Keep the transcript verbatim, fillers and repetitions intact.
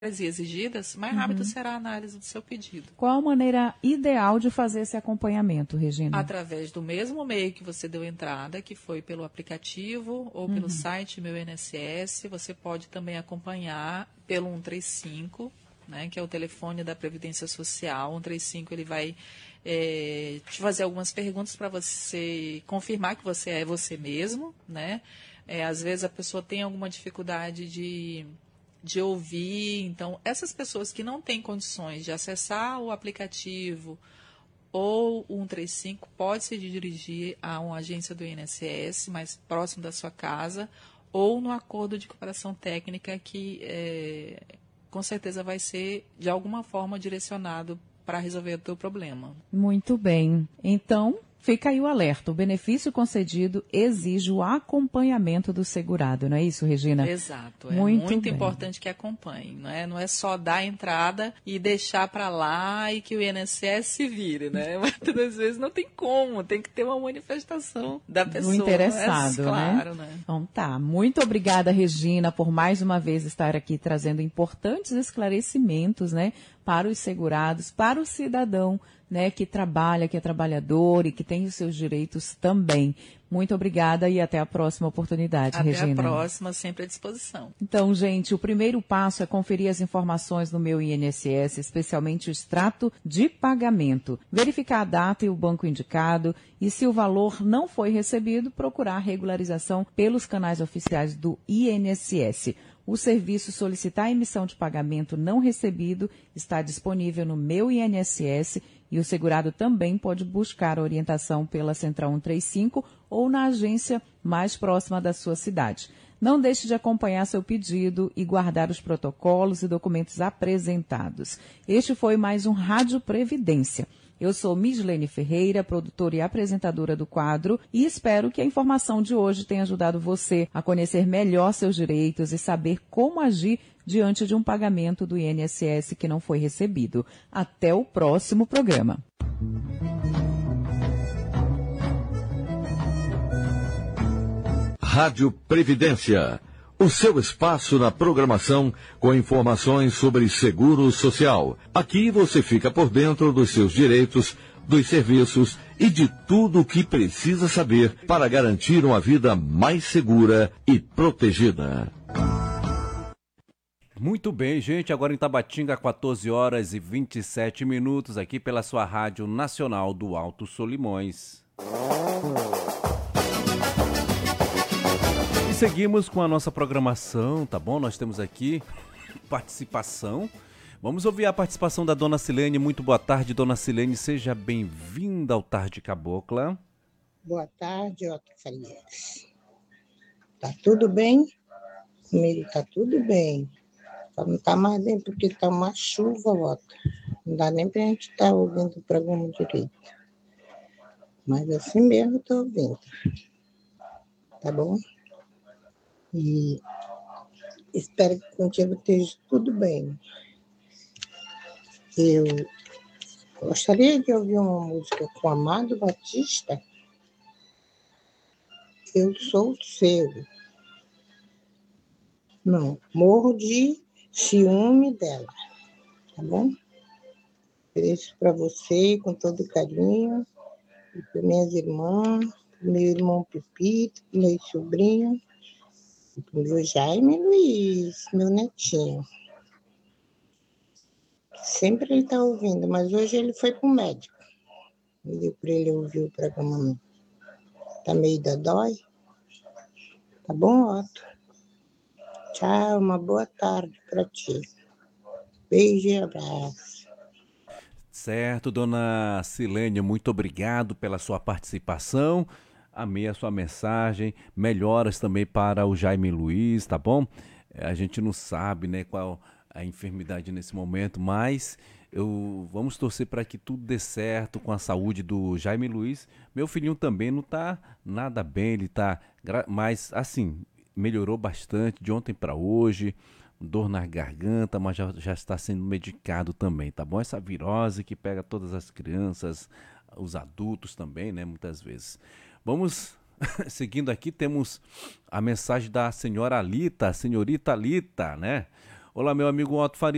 e exigidas, mais rápido uhum. será a análise do seu pedido. Qual a maneira ideal de fazer esse acompanhamento, Regina? Através do mesmo meio que você deu entrada, que foi pelo aplicativo ou uhum. pelo site Meu I N S S. Você pode também acompanhar pelo cento e trinta e cinco, né, que é o telefone da Previdência Social. O cento e trinta e cinco ele vai é, te fazer algumas perguntas para você confirmar que você é você mesmo, né? É, às vezes a pessoa tem alguma dificuldade de, de ouvir. Então, essas pessoas que não têm condições de acessar o aplicativo ou o cento e trinta e cinco, pode se dirigir a uma agência do I N S S mais próximo da sua casa ou no acordo de cooperação técnica que é, com certeza vai ser de alguma forma direcionado para resolver o teu problema. Muito bem. Então, fica aí o alerta. O benefício concedido exige o acompanhamento do segurado, não é isso, Regina? Exato. É muito, muito importante que acompanhe. Não é, não é só dar a entrada e deixar para lá e que o I N S S se vire, né? Muitas vezes não tem como. Tem que ter uma manifestação da pessoa. Do interessado, é, claro, né? né? Então tá. Muito obrigada, Regina, por mais uma vez estar aqui trazendo importantes esclarecimentos, né? Para os segurados, para o cidadão, né, que trabalha, que é trabalhador e que tem os seus direitos também. Muito obrigada e até a próxima oportunidade, até Regina. Até a próxima, sempre à disposição. Então, gente, o primeiro passo é conferir as informações no Meu I N S S, especialmente o extrato de pagamento. Verificar a data e o banco indicado e, se o valor não foi recebido, procurar a regularização pelos canais oficiais do I N S S. O serviço Solicitar a Emissão de Pagamento Não Recebido está disponível no Meu I N S S e o segurado também pode buscar orientação pela Central cento e trinta e cinco ou na agência mais próxima da sua cidade. Não deixe de acompanhar seu pedido e guardar os protocolos e documentos apresentados. Este foi mais um Rádio Previdência. Eu sou Mislene Ferreira, produtora e apresentadora do quadro, e espero que a informação de hoje tenha ajudado você a conhecer melhor seus direitos e saber como agir diante de um pagamento do I N S S que não foi recebido. Até o próximo programa. Rádio Previdência. O seu espaço na programação com informações sobre seguro social. Aqui você fica por dentro dos seus direitos, dos serviços e de tudo o que precisa saber para garantir uma vida mais segura e protegida. Muito bem, gente. Agora em Tabatinga, quatorze horas e vinte e sete minutos, aqui pela sua Rádio Nacional do Alto Solimões. Seguimos com a nossa programação, tá bom? Nós temos aqui participação. Vamos ouvir a participação da Dona Silene. Muito boa tarde, Dona Silene. Seja bem-vinda ao Tarde Cabocla. Boa tarde, Otto Farias. Tá tudo bem? Comigo tá tudo bem. Só não tá mais bem porque tá uma chuva, Otto. Não dá nem pra gente estar tá ouvindo o programa direito. Mas assim mesmo eu tô ouvindo. Tá bom? E espero que contigo esteja tudo bem. Eu gostaria de ouvir uma música com Amado Batista. Eu sou seu. Não, morro de ciúme dela. Tá bom? Ofereço para você com todo carinho, e para minhas irmãs, para meu irmão Pepito, para meu sobrinho. O meu Jaime Luiz, meu netinho. Sempre ele está ouvindo, mas hoje ele foi para o médico. Deu para ele ouvir o programa. Está meio dodói. Tá bom, Otto? Tchau, uma boa tarde para ti. Beijo e abraço. Certo, Dona Silene, muito obrigado pela sua participação. Amei a sua mensagem, melhoras também para o Jaime Luiz, tá bom? A gente não sabe, né, qual a enfermidade nesse momento, mas eu, vamos torcer para que tudo dê certo com a saúde do Jaime Luiz. Meu filhinho também não tá nada bem, ele tá, mas assim, melhorou bastante de ontem para hoje, dor na garganta, mas já, já está sendo medicado também, tá bom? Essa virose que pega todas as crianças, os adultos também, né, muitas vezes. Vamos seguindo aqui, temos a mensagem da senhora Alita, a senhorita Alita, né? Olá, meu amigo Otto Faria.